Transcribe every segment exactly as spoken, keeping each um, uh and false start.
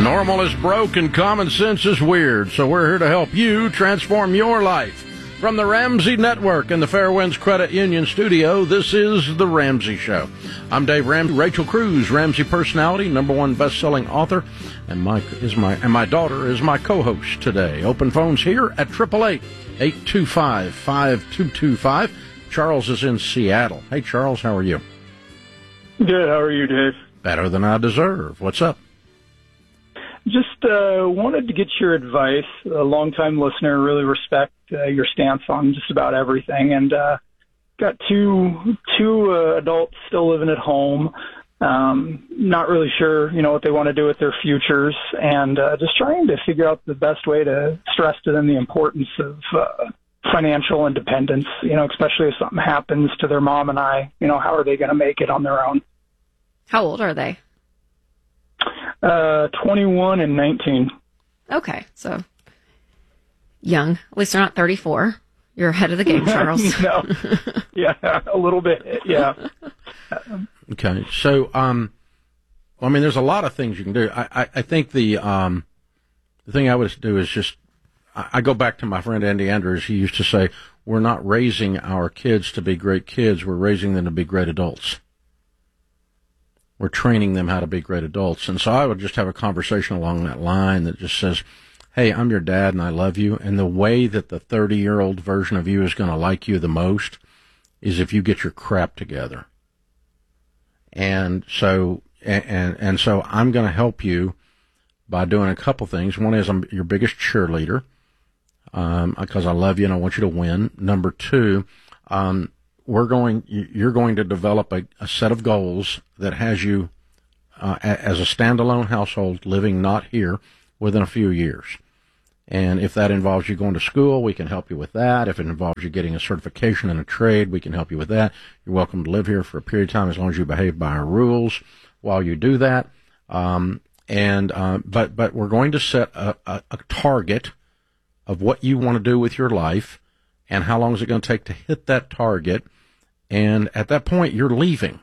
Normal is broke and common sense is weird, so we're here to help you transform your life. From the Ramsey Network and the Fairwinds Credit Union studio, this is The Ramsey Show. I'm Dave Ramsey. Rachel Cruz, Ramsey personality, number one best-selling author, and Mike is my and my daughter is my co-host today. Open phones here at eight eight eight, eight two five, five two two five. Charles is in Seattle. Hey, Charles, how are you? Good. How are you, Dave? Better than I deserve. What's up? Just uh, wanted to get your advice. A longtime listener, really respect uh, your stance on just about everything. And uh, got two two uh, adults still living at home. Um, not really sure, you know, what they want to do with their futures, and uh, just trying to figure out the best way to stress to them the importance of uh, financial independence. You know, especially if something happens to their mom and I. You know, how are they going to make it on their own? How old are they? Uh, twenty-one and nineteen. Okay, so young. At least they're not thirty-four. You're ahead of the game, Charles. No. Yeah, a little bit. Yeah. Okay, so um, well, I mean, there's a lot of things you can do. I, I, I think the um, the thing I would do is just I, I go back to my friend Andy Andrews. He used to say, "We're not raising our kids to be great kids. We're raising them to be great adults. We're training them how to be great adults." And so I would just have a conversation along that line that just says, hey, I'm your dad and I love you. And the way that the thirty-year-old version of you is going to like you the most is if you get your crap together. And so, and, and so I'm going to help you by doing a couple things. One is I'm your biggest cheerleader, um, because I love you and I want you to win. Number two, um, we're going, you're going to develop a, a set of goals that has you uh, a, as a standalone household living not here within a few years. And if that involves you going to school, we can help you with that. If it involves you getting a certification in a trade, we can help you with that. You're welcome to live here for a period of time as long as you behave by our rules while you do that. Um, and uh, but but we're going to set a, a, a target of what you want to do with your life and how long is it going to take to hit that target. And at that point, you're leaving.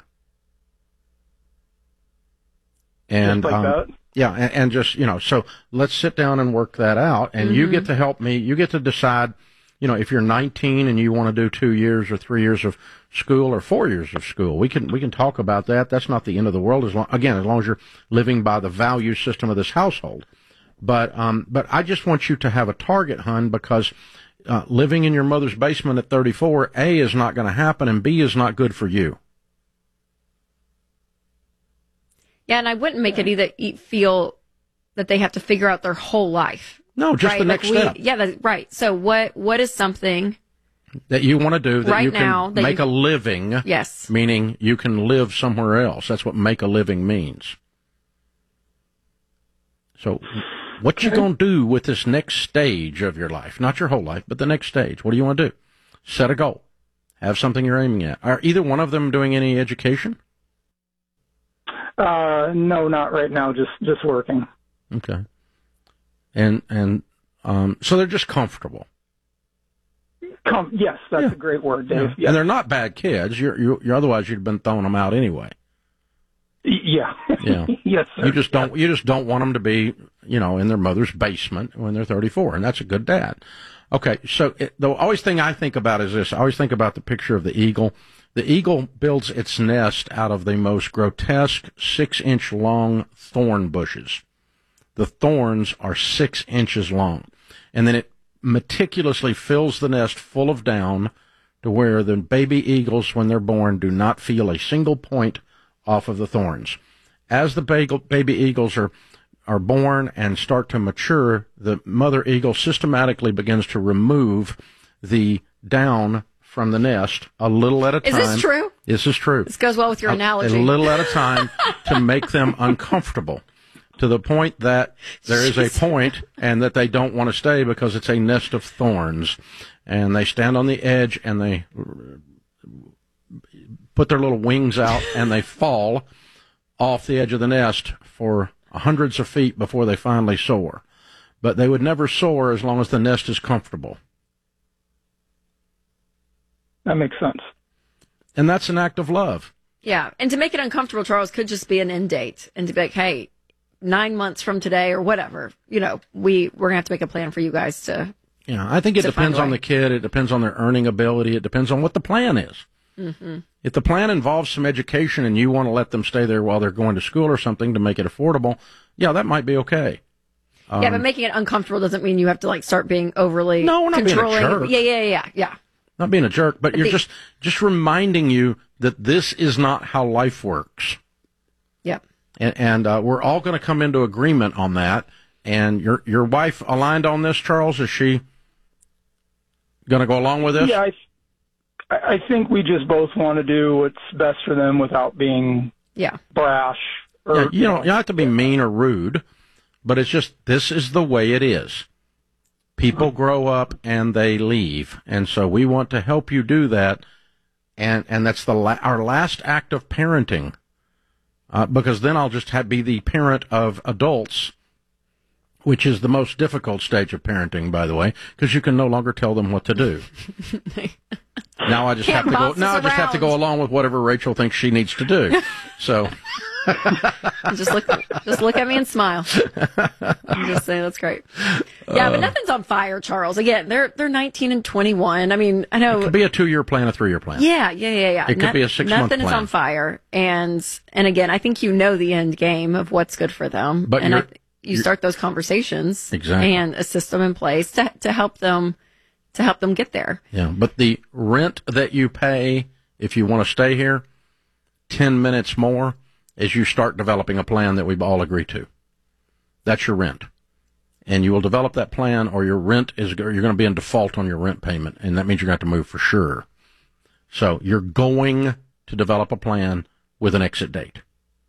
And just like um, that? Yeah, and, and just, you know, so let's sit down and work that out. And mm-hmm. you get to help me. You get to decide, you know, if you're nineteen and you want to do two years or three years of school or four years of school, we can we can talk about that. That's not the end of the world. As long, again, as long as you're living by the value system of this household. But um, but I just want you to have a target, hun, because Uh, living in your mother's basement at thirty-four, A, is not going to happen, and B, is not good for you. Yeah, and I wouldn't make it either feel that they have to figure out their whole life. No, just right? the next like we, step. Yeah, that's right. So what what is something that you want to do that right you can now that make you, a living? Yes. Meaning you can live somewhere else. That's what make a living means. So what you going to do with this next stage of your life? Not your whole life, but the next stage. What do you want to do? Set a goal. Have something you're aiming at. Are either one of them doing any education? Uh, no, not right now. Just just working. Okay. And and um, so they're just comfortable. Com- yes, that's yeah. a great word, Dave. Yeah. Yes. And they're not bad kids. You're, you're, you're otherwise you'd have been throwing them out anyway. Yeah. Yeah. Yes, sir. You just don't. Yeah. You just don't want them to be, you know, in their mother's basement when they're thirty-four, and that's a good dad. Okay. So it, the always thing I think about is this. I always think about the picture of the eagle. The eagle builds its nest out of the most grotesque six-inch long thorn bushes. The thorns are six inches long, and then it meticulously fills the nest full of down to where the baby eagles, when they're born, do not feel a single point off of the thorns. As the baby eagles are are born and start to mature, the mother eagle systematically begins to remove the down from the nest a little at a time. Is this true? This is true. This goes well with your a, analogy. A little at a time to make them uncomfortable, to the point that there is a point and that they don't want to stay because it's a nest of thorns. And they stand on the edge and they put their little wings out and they fall off the edge of the nest for hundreds of feet before they finally soar. But they would never soar as long as the nest is comfortable. That makes sense. And that's an act of love. Yeah. And to make it uncomfortable, Charles, could just be an end date. And to be like, hey, nine months from today or whatever, you know, we, we're going to have to make a plan for you guys to. Yeah, I think it depends on the kid. It depends on their earning ability. It depends on what the plan is. Mm-hmm. If the plan involves some education and you want to let them stay there while they're going to school or something to make it affordable, yeah, that might be okay. Um, yeah, but making it uncomfortable doesn't mean you have to like start being overly no, we're not controlling. Being a jerk. Yeah, yeah, yeah, yeah. Not being a jerk, but, but you're the, just just reminding you that this is not how life works. Yep. And, and uh, we're all going to come into agreement on that. And your your wife aligned on this, Charles? Is she going to go along with this? Yeah, I, I think we just both want to do what's best for them without being yeah brash. Or, yeah, you don't, you don't have to be mean or rude, but it's just this is the way it is. People grow up and they leave, and so we want to help you do that. And and that's the la- our last act of parenting, uh, because then I'll just have, be the parent of adults, which is the most difficult stage of parenting, by the way, because you can no longer tell them what to do. Now I just Can't have to go. boss Now us I just have to around. go along with whatever Rachel thinks she needs to do. So just look, just look at me and smile. I'm just saying that's great. Yeah, but nothing's on fire, Charles. Again, they're they're nineteen and twenty-one. I mean, I know it could be a two-year plan, a three-year plan. Yeah, yeah, yeah, yeah. It could Not, be a six-month Nothing plan. is on fire, and and again, I think you know the end game of what's good for them. But and you're, I, you start those conversations exactly. and a system in place to to help them to help them get there. Yeah, but the rent that you pay if you want to stay here, ten minutes more as you start developing a plan that we've all agreed to. That's your rent. And you will develop that plan, or your rent is, you're going to be in default on your rent payment, and that means you're going to have to move for sure. So you're going to develop a plan with an exit date.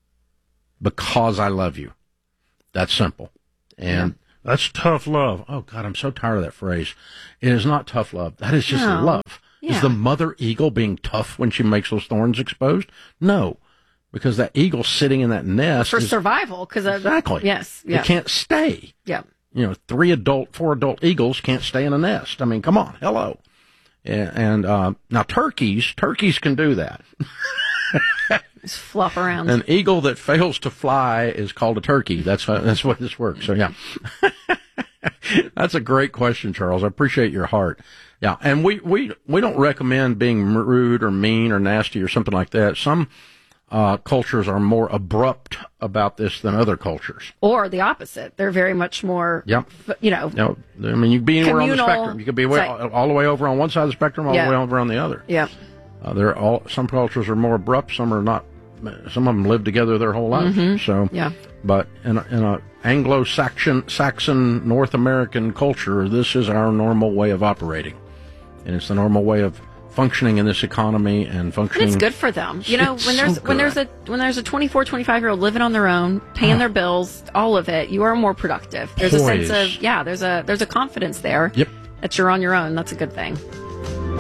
Because I love you. That's simple. And yeah. That's tough love. Oh, God, I'm so tired of that phrase. It is not tough love. That is just no. love. Yeah. Is the mother eagle being tough when she makes those thorns exposed? No. Because that eagle's sitting in that nest. For is, survival. Cause exactly. Yes. Yeah. It can't stay. Yeah. You know, three adult, four adult eagles can't stay in a nest. I mean, come on. Hello. And, and uh, now turkeys, turkeys can do that. Just flop around. An eagle that fails to fly is called a turkey. That's how, that's what this works. So, yeah. That's a great question, Charles. I appreciate your heart. Yeah. And we, we, we don't recommend being rude or mean or nasty or something like that. Some uh, cultures are more abrupt about this than other cultures. Or the opposite. They're very much more, yep. you know. No, I mean, you can be anywhere communal, on the spectrum. You could be way, all, all the way over on one side of the spectrum, all yeah. the way over on the other. Yeah. Uh, they're all, some cultures are more abrupt, some are not. Some of them live together their whole life. Mm-hmm. So, yeah. But in a, in a Anglo-Saxon, Saxon, North American culture, this is our normal way of operating, and it's the normal way of functioning in this economy and functioning. And it's good for them, you know. It's when there's so when there's a when there's a twenty-four, twenty-five year old living on their own, paying their bills, all of it, you are more productive. There's Poise. a sense of yeah. There's a there's a confidence there. Yep. That you're on your own. That's a good thing.